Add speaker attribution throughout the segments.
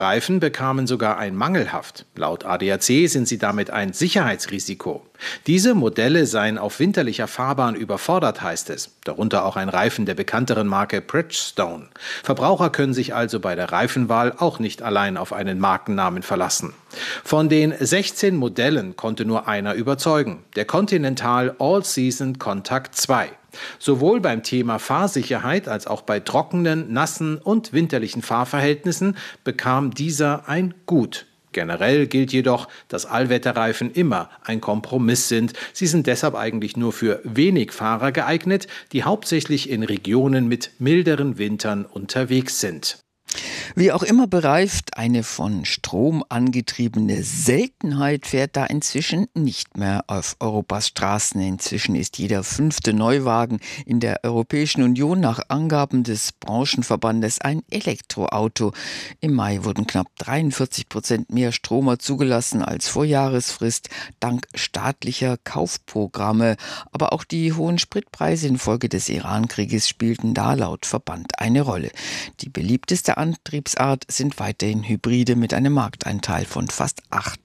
Speaker 1: Reifen bekamen sogar ein Mangelhaft. Laut ADAC sind sie damit ein Sicherheitsrisiko. Diese Modelle seien auf winterlicher Fahrbahn überfordert, heißt es. Darunter auch ein Reifen der bekannteren Marke Bridgestone. Verbraucher können sich also bei der Reifenwahl auch nicht allein auf einen Markennamen verlassen. Von den 16 Modellen konnte nur einer überzeugen: der Continental All Season Contact 2. Sowohl beim Thema Fahrsicherheit als auch bei trockenen, nassen und winterlichen Fahrverhältnissen bekam dieser ein Gut. Generell gilt jedoch, dass Allwetterreifen immer ein Kompromiss sind. Sie sind deshalb eigentlich nur für wenig Fahrer geeignet, die hauptsächlich in Regionen mit milderen Wintern unterwegs sind.
Speaker 2: Wie auch immer bereift, eine von Strom angetriebene Seltenheit fährt da inzwischen nicht mehr auf Europas Straßen. Inzwischen ist jeder 5. Neuwagen in der Europäischen Union nach Angaben des Branchenverbandes ein Elektroauto. Im Mai wurden knapp 43% mehr Stromer zugelassen als vor Jahresfrist, dank staatlicher Kaufprogramme. Aber auch die hohen Spritpreise infolge des Iran-Krieges spielten da laut Verband eine Rolle. Die beliebteste Antriebsart sind weiterhin Hybride mit einem Markteinteil von fast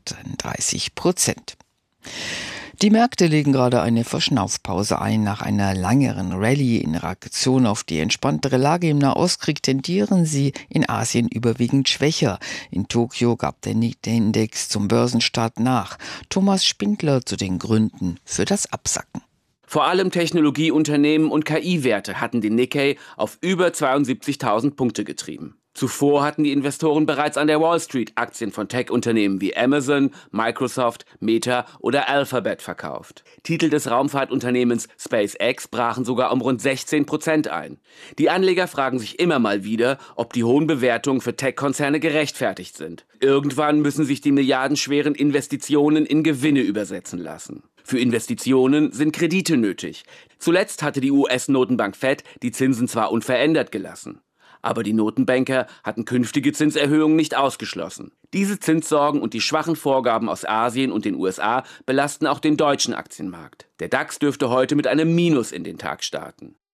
Speaker 2: 38%. Die Märkte legen gerade eine Verschnaufpause ein. Nach einer längeren Rallye in Reaktion auf die entspanntere Lage im Nahostkrieg tendieren sie in Asien überwiegend schwächer. In Tokio gab der Nikkei-Index zum Börsenstart nach. Thomas Spindler zu den Gründen für das Absacken.
Speaker 3: Vor allem Technologieunternehmen und KI-Werte hatten den Nikkei auf über 72.000 Punkte getrieben. Zuvor hatten die Investoren bereits an der Wall Street Aktien von Tech-Unternehmen wie Amazon, Microsoft, Meta oder Alphabet verkauft. Titel des Raumfahrtunternehmens SpaceX brachen sogar um rund 16% ein. Die Anleger fragen sich immer mal wieder, ob die hohen Bewertungen für Tech-Konzerne gerechtfertigt sind. Irgendwann müssen sich die milliardenschweren Investitionen in Gewinne übersetzen lassen. Für Investitionen sind Kredite nötig. Zuletzt hatte die US-Notenbank Fed die Zinsen zwar unverändert gelassen, aber die Notenbanker hatten künftige Zinserhöhungen nicht ausgeschlossen. Diese Zinssorgen und die schwachen Vorgaben aus Asien und den USA belasten auch den deutschen Aktienmarkt. Der DAX dürfte heute mit einem Minus in den Tag starten.